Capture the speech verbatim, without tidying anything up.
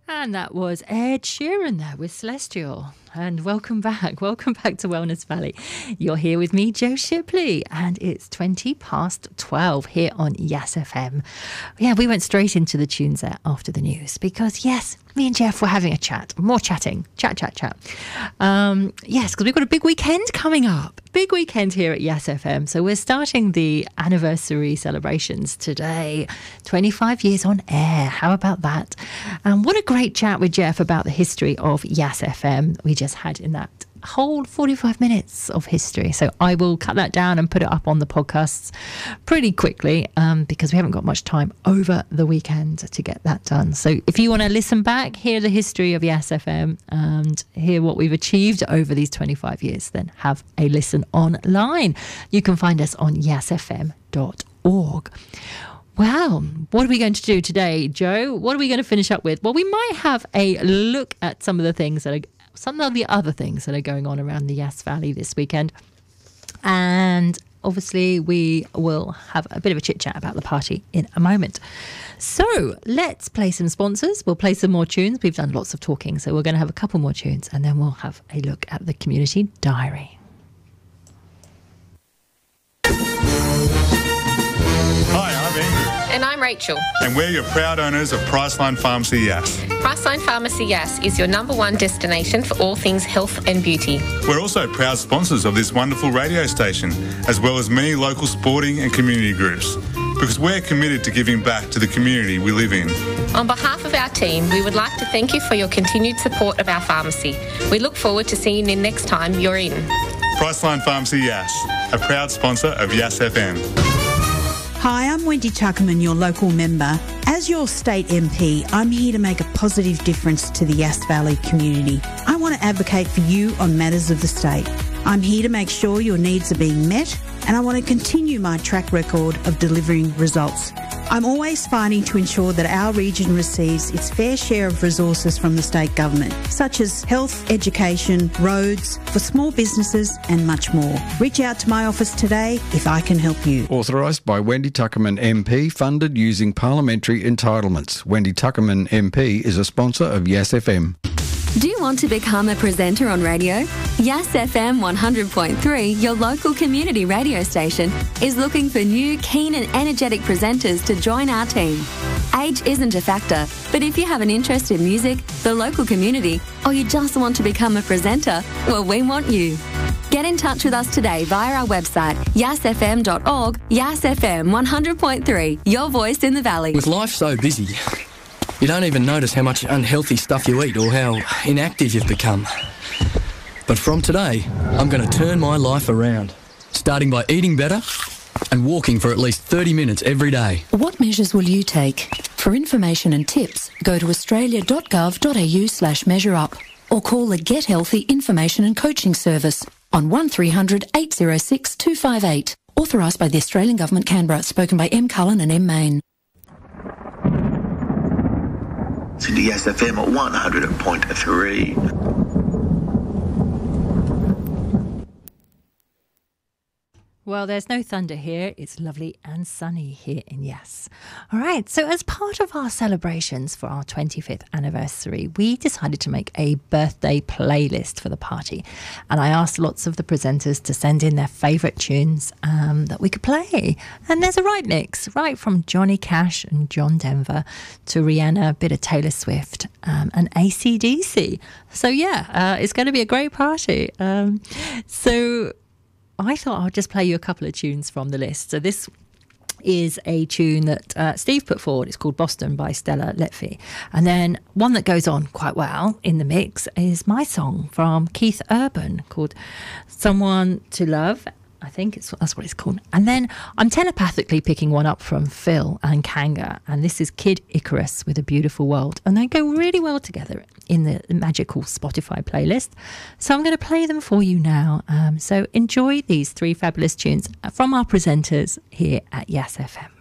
And that was Ed Sheeran there with Celestial. And welcome back. Welcome back to Wellness Valley. You're here with me, Jo Shipley, and it's twenty past twelve here on Yes F M. Yeah, we went straight into the tunes there after the news because, yes, me and Jeff were having a chat, more chatting, chat, chat, chat. Um, yes, because we've got a big weekend coming up. Big weekend here at Yes F M. So we're starting the anniversary celebrations today. twenty-five years on air. How about that? And what a great chat with Jeff about the history of Yes F M we just had in that whole forty-five minutes of history. So I will cut that down and put it up on the podcasts pretty quickly um, because we haven't got much time over the weekend to get that done. So if you want to listen back, hear the history of Yes F M and hear what we've achieved over these twenty-five years, then have a listen online. You can find us on yes f m dot org. Well, what are we going to do today, Jo? What are we going to finish up with? Well, we might have a look at some of the things that are some of the other things that are going on around the Yass Valley this weekend. And obviously we will have a bit of a chit chat about the party in a moment. So let's play some sponsors. We'll play some more tunes. We've done lots of talking, so we're going to have a couple more tunes and then we'll have a look at the community diary. Hi, I'm Andrew. And I'm Rachel. And we're your proud owners of Priceline Pharmacy Yass. Priceline Pharmacy Yass is your number one destination for all things health and beauty. We're also proud sponsors of this wonderful radio station, as well as many local sporting and community groups, because we're committed to giving back to the community we live in. On behalf of our team, we would like to thank you for your continued support of our pharmacy. We look forward to seeing you next time you're in. Priceline Pharmacy Yass, a proud sponsor of Yass F M. Hi, I'm Wendy Tuckerman, your local member. As your state M P, I'm here to make a positive difference to the Yass Valley community. I want to advocate for you on matters of the state. I'm here to make sure your needs are being met, and I want to continue my track record of delivering results. I'm always fighting to ensure that our region receives its fair share of resources from the state government, such as health, education, roads, for small businesses and much more. Reach out to my office today if I can help you. Authorised by Wendy Tuckerman M P, funded using parliamentary entitlements. Wendy Tuckerman M P is a sponsor of Yass F M. Do you want to become a presenter on radio? Yass F M one hundred point three, your local community radio station, is looking for new, keen and energetic presenters to join our team. Age isn't a factor, but if you have an interest in music, the local community, or you just want to become a presenter, well, we want you. Get in touch with us today via our website, yass f m dot org. Yass F M one hundred point three, your voice in the valley. With life so busy, you don't even notice how much unhealthy stuff you eat or how inactive you've become. But from today, I'm going to turn my life around, starting by eating better and walking for at least thirty minutes every day. What measures will you take? For information and tips, go to australia dot gov dot a u slash measure up or call the Get Healthy Information and Coaching Service on one three hundred, eight oh six, two five eight. Authorised by the Australian Government, Canberra. Spoken by M Cullen and M Main. To the Yass F M at one hundred point three. Well, there's no thunder here. It's lovely and sunny here in Yass. All right. So as part of our celebrations for our twenty-fifth anniversary, we decided to make a birthday playlist for the party. And I asked lots of the presenters to send in their favourite tunes um, that we could play. And there's a right mix, right from Johnny Cash and John Denver to Rihanna, a bit of Taylor Swift um, and A C D C. So, yeah, uh, it's going to be a great party. Um, so... I thought I'd just play you a couple of tunes from the list. So this is a tune that uh, Steve put forward. It's called Boston by Stella Letfi. And then one that goes on quite well in the mix is my song from Keith Urban called Someone to Love. I think it's that's what it's called. And then I'm telepathically picking one up from Phil and Kanga, and this is Kid Icarus with A Beautiful World. And they go really well together in the magical Spotify playlist. So I'm going to play them for you now. Um, so enjoy these three fabulous tunes from our presenters here at Yass F M.